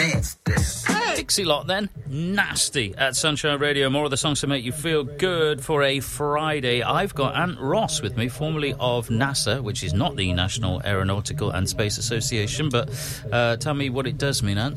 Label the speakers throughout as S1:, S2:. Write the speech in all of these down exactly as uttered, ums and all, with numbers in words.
S1: Dixie Lot then, Nasty at Sunshine Radio. More of the songs to make you feel good for a Friday. I've got Ant Ross with me, formerly of NASA, which is not the National Aeronautical and Space Association, but uh, tell me what it does mean, Ant.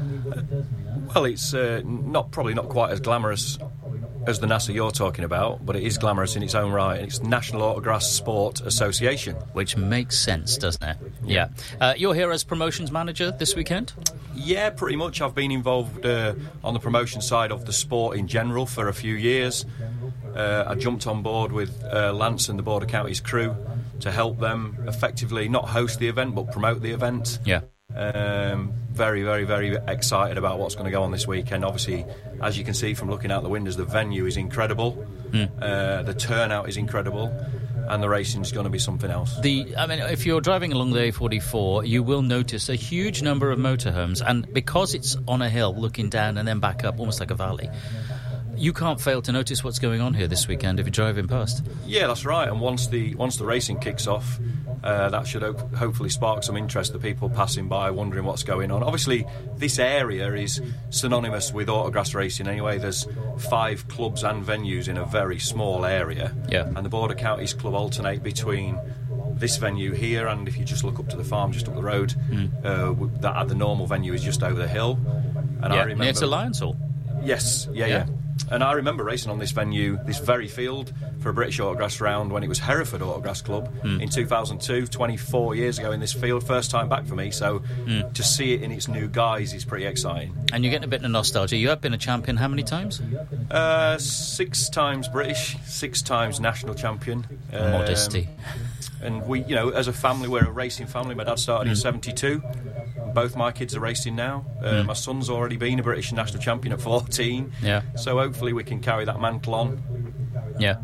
S2: Well, it's uh, not probably not quite as glamorous as the NASA you're talking about, but it is glamorous in its own right. It's National Autograss Sport Association.
S1: Which makes sense, doesn't it? Yeah. Uh, you're here as promotions manager this weekend?
S2: Yeah, pretty much. I've been involved uh, on the promotion side of the sport in general for a few years. Uh, I jumped on board with uh, Lance and the Border Counties crew to help them effectively not host the event, but promote the event.
S1: Yeah.
S2: Um, very, very, very excited about what's going to go on this weekend. Obviously, as you can see from looking out the windows, the venue is incredible. Mm. Uh, the turnout is incredible. And the racing is going to be something else. The,
S1: I mean, if you're driving along the A forty-four, you will notice a huge number of motorhomes, and because it's on a hill looking down and then back up, almost like a valley, you can't fail to notice what's going on here this weekend if you're driving past.
S2: Yeah, that's right. And once the once the racing kicks off, uh, that should ho- hopefully spark some interest. The people passing by wondering what's going on. Obviously, this area is synonymous with autograss racing anyway. There's five clubs and venues in a very small area.
S1: Yeah.
S2: And the Border Counties Club alternate between this venue here, and if you just look up to the farm just up the road, mm. uh, that at the normal venue is just over the hill. And
S1: yeah,
S2: I remember
S1: near to Lions Hall.
S2: Yes, yeah, yeah, yeah. And I remember racing on this venue, this very field, for a British Autograss round when it was Hereford Autograss Club mm. in two thousand two, twenty-four years ago in this field. First time back for me, so mm. to see it in its new guise is pretty exciting.
S1: And you're getting a bit of nostalgia. You have been a champion how many times?
S2: Uh, six times British, six times national champion.
S1: Um, Modesty.
S2: And we, you know, as a family, we're a racing family. My dad started mm. in seventy-two. Both my kids are racing now. Uh, mm. My son's already been a British national champion at fourteen.
S1: Yeah.
S2: So hopefully we can carry that mantle on.
S1: Yeah.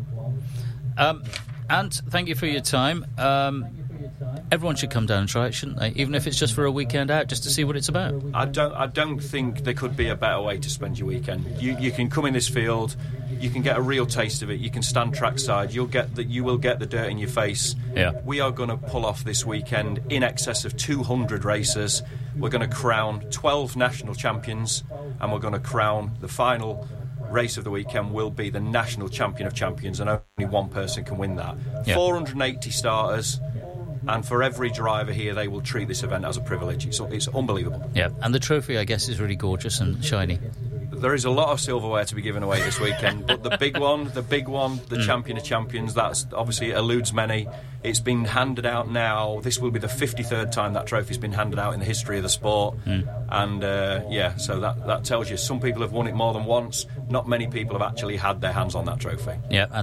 S1: Um, and thank you for your time. Um, everyone should come down and try it, shouldn't they? Even if it's just for a weekend out, just to see what it's about.
S2: I don't. I don't think there could be a better way to spend your weekend. You, you can come in this field. You can get a real taste of it. You can stand trackside. You'll get that. You will get the dirt in your face.
S1: Yeah.
S2: We are going to pull off this weekend in excess of two hundred races. We're going to crown twelve national champions, and we're going to crown the final race of the weekend will be the national champion of champions, and only one person can win that. Yeah. four hundred eighty starters. And for every driver here, they will treat this event as a privilege. It's, it's unbelievable.
S1: Yeah, and the trophy, I guess, is really gorgeous and shiny.
S2: There is a lot of silverware to be given away this weekend, but the big one, the big one, the mm. champion of champions, that's obviously eludes many. It's been handed out now. This will be the fifty-third time that trophy's been handed out in the history of the sport. Mm. And, uh, yeah, so that, that tells you some people have won it more than once. Not many people have actually had their hands on that trophy.
S1: Yeah.